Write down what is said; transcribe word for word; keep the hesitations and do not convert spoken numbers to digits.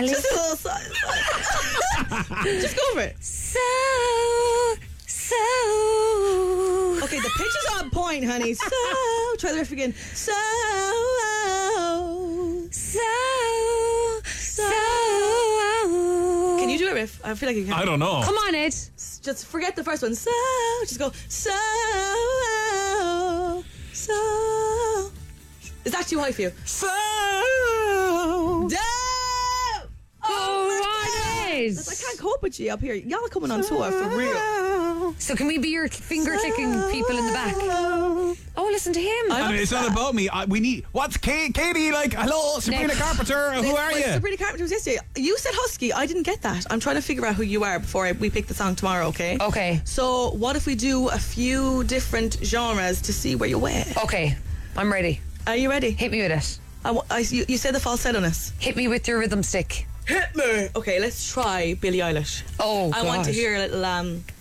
Ellie. Just a little side. Just go for it. So, so. Okay, the pitch is on point, honey. So, try the riff again. So, So, so. Can you do a riff? I feel like you can. I don't know. Come on, Ed. Just forget the first one. So, just go. So, so. Is that too high for you? So. Down. Oh, right, Ed. I can't cope with you up here. Y'all are coming on tour for real. So can we be your finger clicking people in the back? Oh, listen to him. And it's not about me. I, we need. What's Kate, Katie like? Hello, Sabrina Next. Carpenter. Who are Well, you? Sabrina Carpenter was yesterday. You said husky. I didn't get that. I'm trying to figure out who you are before I, we pick the song tomorrow, okay? Okay. So what if we do a few different genres to see where you wear? Okay, I'm ready. Are you ready? Hit me with it. I, wa- I, you, you said the falsetto-ness. Hit me with your rhythm stick. Hit me. Okay, let's try Billie Eilish. Oh, I want to gosh. hear a little um